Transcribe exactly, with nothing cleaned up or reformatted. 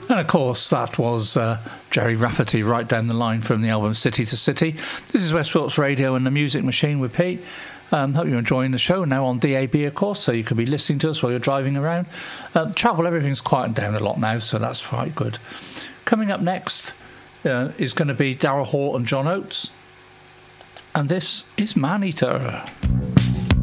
And of course, that was uh, Jerry Rafferty, Right Down the Line, from the album City to City. This is West Wilts Radio and the Music Machine with Pete. Um, hope you're enjoying the show now on D A B, of course, so you could be listening to us while you're driving around. Uh, travel, everything's quieted down a lot now, so that's quite good. Coming up next uh, is going to be Daryl Hall and John Oates, and this is Man Eater.